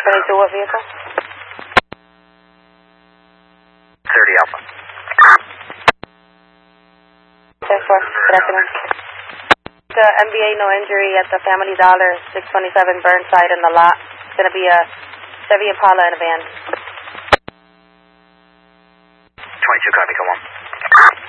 22, what vehicle? 30 Alpha. 10-4, good afternoon. The MBA no injury at the Family Dollar, 627 Burnside in the lot. It's going to be a Chevy Impala in a van. 22 copy, come on.